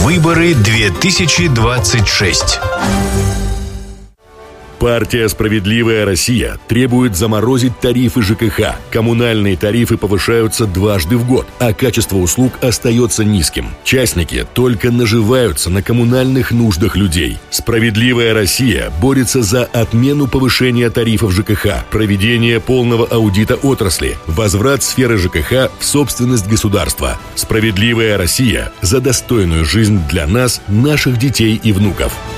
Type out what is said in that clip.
Выборы 2026. Партия «Справедливая Россия» требует заморозить тарифы ЖКХ. Коммунальные тарифы повышаются дважды в год, а качество услуг остается низким. Частники только наживаются на коммунальных нуждах людей. «Справедливая Россия» борется за отмену повышения тарифов ЖКХ, проведение полного аудита отрасли, возврат сферы ЖКХ в собственность государства. «Справедливая Россия» за достойную жизнь для нас, наших детей и внуков.